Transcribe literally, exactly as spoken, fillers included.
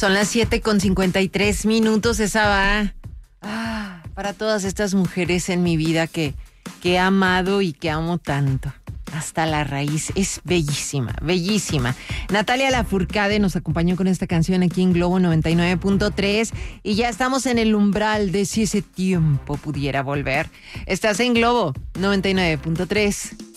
Son las siete con cincuenta y tres minutos. Esa va ah, para todas estas mujeres en mi vida que, que he amado y que amo tanto. Hasta la raíz. Es bellísima, bellísima. Natalia Lafourcade nos acompañó con esta canción aquí en Globo noventa y nueve punto tres y ya estamos en el umbral de si ese tiempo pudiera volver. Estás en Globo noventa y nueve punto tres.